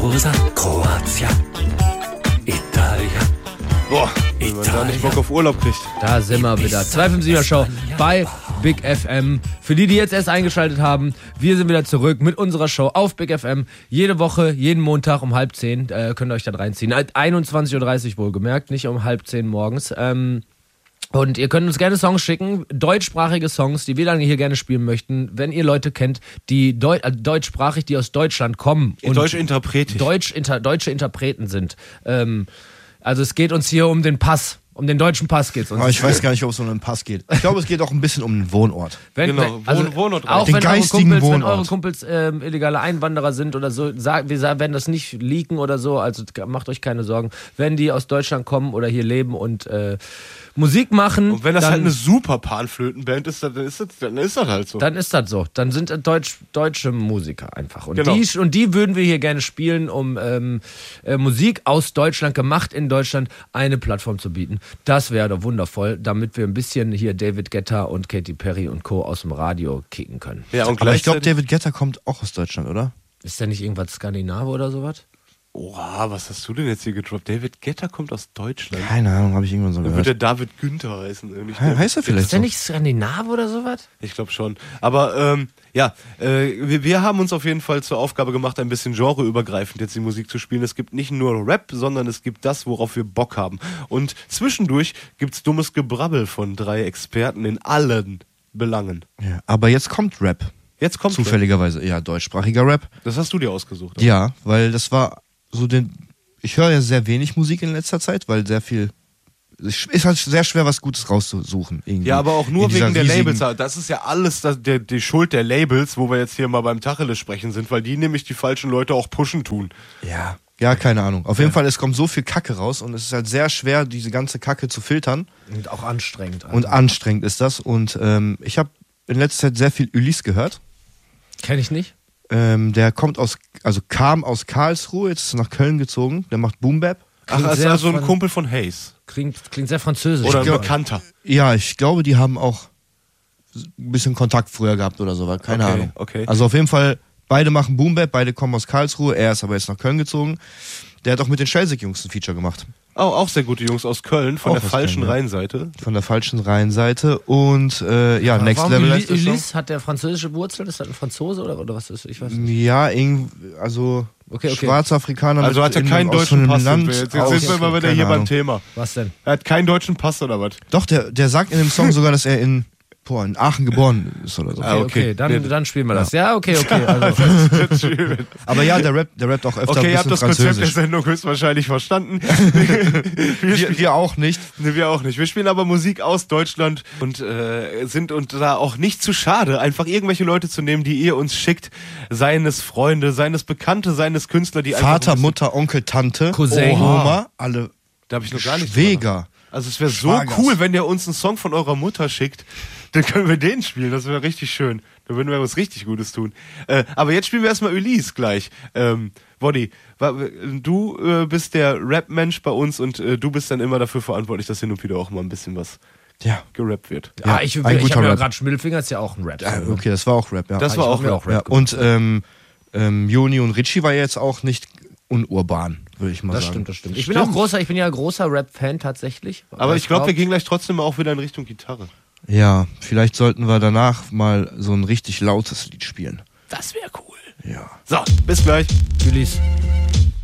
USA, Kroatien, Italien. Boah, wenn man da nicht Bock auf Urlaub kriegt. Da sind wir wieder. 257er Show bei Big FM. Für die jetzt erst eingeschaltet haben, wir sind wieder zurück mit unserer Show auf Big FM. Jede Woche, jeden Montag um 9:30 könnt ihr euch da reinziehen. 21.30 Uhr wohlgemerkt, nicht um 9:30 morgens. Und ihr könnt uns gerne Songs schicken, deutschsprachige Songs, die wir dann hier gerne spielen möchten. Wenn ihr Leute kennt, die deutschsprachig, die aus Deutschland kommen. Und deutsche Interpreten. Deutsche Interpreten sind. Also es geht uns hier um den Pass. Um den deutschen Pass geht es uns. Aber ich weiß gar nicht, ob es um einen Pass geht. Ich glaube, es geht auch ein bisschen um den Wohnort. Wohnort. Auch den geistigen Wohnort. Wenn eure Kumpels illegale Einwanderer sind oder so, wir werden das nicht leaken oder so, also macht euch keine Sorgen. Wenn die aus Deutschland kommen oder hier leben und Musik machen. Und wenn das halt eine super Panflötenband ist, dann ist das halt so. Dann ist das so. Dann sind deutsche Musiker einfach. Und, genau. die würden wir hier gerne spielen, um Musik aus Deutschland, gemacht in Deutschland, eine Plattform zu bieten. Das wäre doch wundervoll, damit wir ein bisschen hier David Guetta und Katy Perry und Co. aus dem Radio kicken können. Ja, und aber ich glaube, David Guetta kommt auch aus Deutschland, oder? Ist der nicht irgendwas Skandinave oder sowas? Oha, was hast du denn jetzt hier gedroppt? David Guetta kommt aus Deutschland. Keine Ahnung, habe ich irgendwann so Dann gehört. wird der David Günther heißen. Heißt er vielleicht Ist der so? nicht Skandinave oder sowas? Ich glaube schon. Aber wir haben uns auf jeden Fall zur Aufgabe gemacht, ein bisschen genreübergreifend jetzt die Musik zu spielen. Es gibt nicht nur Rap, sondern es gibt das, worauf wir Bock haben. Und zwischendurch gibt's dummes Gebrabbel von 3 Experten in allen Belangen. Ja, aber jetzt kommt Rap. Jetzt kommt Zufälligerweise, Rap. ja, deutschsprachiger Rap. Das hast du dir ausgesucht. Oder? Ja, weil das war so ich höre ja sehr wenig Musik in letzter Zeit, weil sehr viel. Es ist halt sehr schwer, was Gutes rauszusuchen. Irgendwie. Ja, aber auch nur wegen der riesigen Labels. Das ist ja alles die Schuld der Labels, wo wir jetzt hier mal beim Tacheles sprechen sind, weil die nämlich die falschen Leute auch pushen tun. Ja, keine Ahnung. Auf jeden Fall, es kommt so viel Kacke raus und es ist halt sehr schwer, diese ganze Kacke zu filtern. Und auch anstrengend. Und anstrengend ist das. Und ich habe in letzter Zeit sehr viel Ulysse gehört. Kenn ich nicht. Der kam aus Karlsruhe, jetzt ist er nach Köln gezogen. Der macht Boom Bap. Ach, also ein Kumpel von Hayes. Klingt sehr französisch. Oder ein Bekannter. Ja, ich glaube, die haben auch ein bisschen Kontakt früher gehabt oder so. Keine Ahnung. Okay. Also auf jeden Fall, beide machen Boom Bap, beide kommen aus Karlsruhe. Er ist aber jetzt nach Köln gezogen. Der hat auch mit den Schelsig-Jungs ein Feature gemacht. Auch sehr gute Jungs aus Köln, von Auch der aus falschen Köln, ja. Rheinseite. Von der falschen Rheinseite. Und Next Level heißt der Song. Ulysse hat der französische Wurzel? Ist das ein Franzose oder was ist? Ich weiß nicht. Ja, okay. Schwarzer Afrikaner. Also hat er keinen deutschen Pass. Jetzt sind wir mal wieder hier beim Thema. Was denn? Er hat keinen deutschen Pass oder was? Doch, der sagt in dem Song sogar, dass er in Aachen geboren ist oder so. Okay, dann spielen wir das. Ja, okay. Also. Aber ja, der rappt auch öfter ein bisschen ihr habt das Konzept der Französisch. Sendung höchstwahrscheinlich verstanden. Wir auch nicht. Nee, wir auch nicht. Wir spielen aber Musik aus Deutschland und sind da auch nicht zu schade, einfach irgendwelche Leute zu nehmen, die ihr uns schickt. Seien es Freunde, seien es Bekannte, seien es Künstler, die Vater, Mutter, Onkel, Tante, Cousin. Oma, alle Da habe ich noch gar nicht Schwäger. Also es wäre so Schwagers. cool, wenn ihr uns einen Song von eurer Mutter schickt. Dann können wir den spielen, das wäre richtig schön. Da würden wir was richtig Gutes tun. Aber jetzt spielen wir erstmal Ulysse gleich. Woddy, du bist der Rap-Mensch bei uns und du bist dann immer dafür verantwortlich, dass hin und wieder auch mal ein bisschen was gerappt wird. Ja, ich ein habe guter ja Rap. gerade Schmiddelfinger ist ja auch ein Rap. Ja, okay, das war auch Rap, ja. Das war auch Rap. Ja, und Joni und Richie war jetzt auch nicht unurban, würde ich mal sagen. Das stimmt. Ich bin ja großer Rap-Fan tatsächlich. Aber ich glaube, wir gehen gleich trotzdem auch wieder in Richtung Gitarre. Ja, vielleicht sollten wir danach mal so ein richtig lautes Lied spielen. Das wäre cool. Ja. So, bis gleich. Ulysse.